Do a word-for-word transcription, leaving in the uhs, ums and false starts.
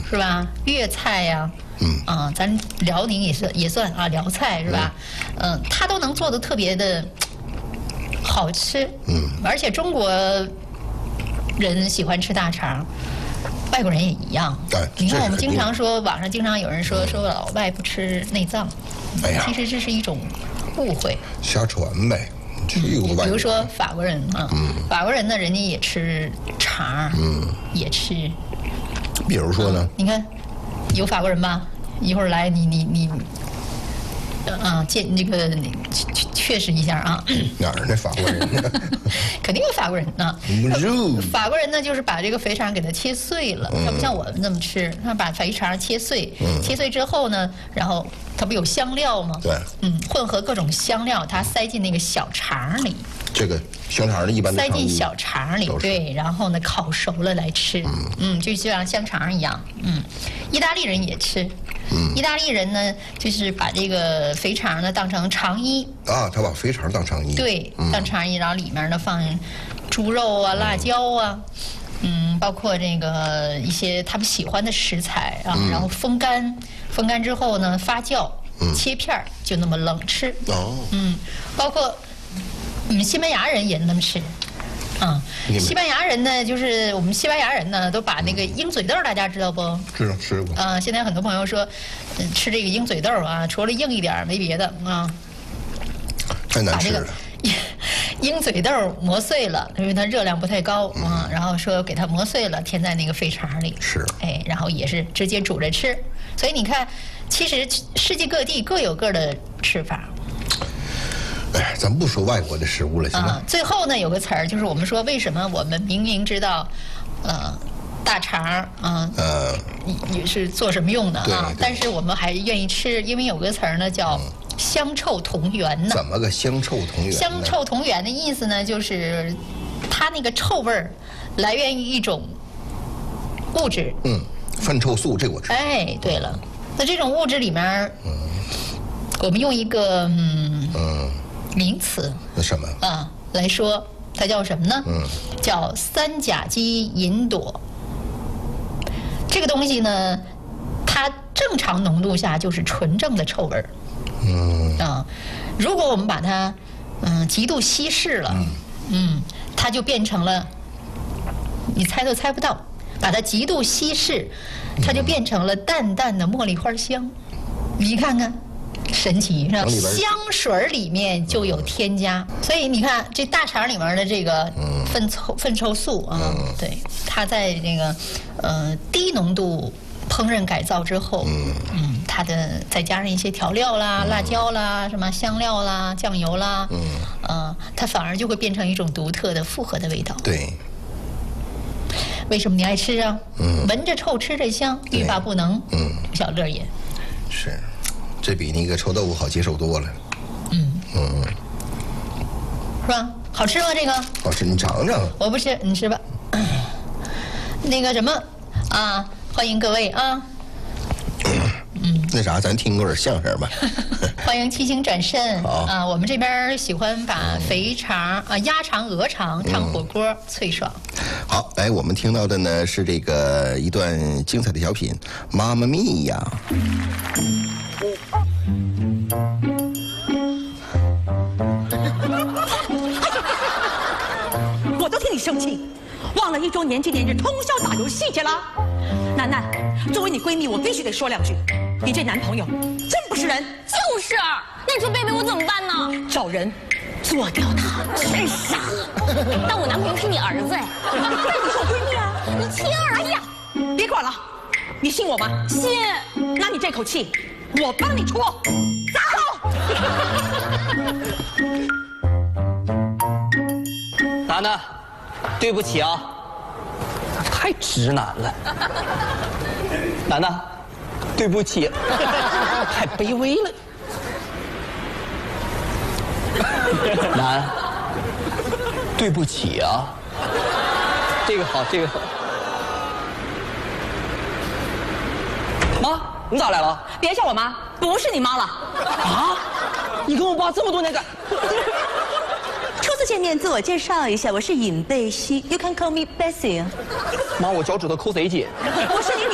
是吧？粤菜呀、啊，嗯啊，咱辽宁也是也算啊，辽菜是吧？嗯、呃，它都能做的特别的好吃。嗯，而且中国人喜欢吃大肠。外国人也一样，你看我们经常说，网上经常有人说说老外不吃内脏，其实这是一种误会， 瞎传呗。 比如说法国人啊，法国人呢，人家也吃肠，嗯，也吃。 比如说呢？ 你看，有法国人吧？一会儿来，你你你，啊，见那个确实一下啊。 哪儿呢？法国人？ 肯定有法国人呢。法国人呢，就是把这个肥肠给它切碎了，他不像我们这么吃，他把肥肠切碎，切碎之后呢，然后它不有香料吗？ 对， 嗯，混合各种香料，它塞进那个小肠里。 这个香肠呢，一般塞进小肠里，对，然后呢烤熟了来吃，嗯，就像香肠一样，嗯，意大利人也吃。意大利人呢，就是把这个肥肠呢当成肠衣啊，他把肥肠当肠衣， 对，当肠衣，然后里面呢放猪肉啊、辣椒啊，嗯，包括这个一些他们喜欢的食材啊，然后风干，风干之后呢发酵，切片儿，就那么冷吃。哦，嗯，包括嗯西班牙人也那么吃。啊、嗯，西班牙人呢，就是我们西班牙人呢，都把那个鹰嘴豆，大家知道不？ 知道，吃过。 啊、呃，现在很多朋友说，嗯，吃这个鹰嘴豆啊，除了硬一点没别的啊。 太难吃了。 鹰嘴豆磨碎了，因为它热量不太高啊、嗯，然后说给它磨碎了，填在那个肥肠里。 是。 哎，然后也是直接煮着吃，所以你看，其实世界各地各有各的吃法。 哎，咱不说外国的食物了，行吗？ 啊，最后呢，有个词儿，就是我们说，为什么我们明明知道，呃，大肠啊，呃，也是做什么用的啊，但是我们还愿意吃，因为有个词儿呢叫香臭同源呢。 怎么个香臭同源？ 香臭同源的意思呢，就是它那个臭味儿来源于一种物质。 嗯，粪臭素，这我知道。 哎，对了，那这种物质里面，嗯，我们用一个嗯。嗯名词那什么啊来说，它叫什么呢？嗯，叫三甲基银朵。这个东西呢，它正常浓度下就是纯正的臭味儿。嗯啊，如果我们把它嗯极度稀释了，嗯, 嗯，它就变成了，你猜都猜不到，把它极度稀释，它就变成了淡淡的茉莉花香。你看看。神奇是吧？香水里面就有添加，所以你看这大肠里面的这个粪臭粪臭素啊，对，它在这个呃低浓度烹饪改造之后，嗯，它的再加上一些调料啦、辣椒啦、什么香料啦、酱油啦，嗯，呃，它反而就会变成一种独特的复合的味道。 对。 为什么你爱吃啊？嗯，闻着臭，吃着香，欲罢不能。嗯，小乐也是。这比那个臭豆腐好接受多了。嗯嗯， 是吧？好吃吗？这个好吃，你尝尝。 我不吃，你吃吧。那个什么啊，欢迎各位啊。 嗯，那啥，咱听会儿相声吧。 欢迎七星转肾啊！我们这边喜欢把肥肠啊、鸭肠、鹅肠烫火锅，嗯、脆爽。 好，来，我们听到的呢是这个一段精彩的小品《妈妈咪呀》。 我都替你生气，忘了一周年纪念日通宵打游戏去了。楠楠，作为你闺蜜，我必须得说两句，你这男朋友真不是人。 就是，那你说贝贝我怎么办呢？ 找人做掉他，真傻。 但我男朋友是你儿子哎， 那你是我闺蜜啊， 你亲儿子呀！ 别管了，你信我吗？ 信。 那你这口气，我帮你出。撒后。 楠楠，对不起啊，太直男了。楠楠，对不起，太卑微了。楠，对不起啊。这个好，这个好。妈，你咋来了？ 别叫我妈，不是你妈了。 啊？你跟我爸这么多年感。 初次见面，自我介绍一下，我是尹贝西 ，You can call me Bessie。 妈，我脚趾头抠谁紧？ 我是你女。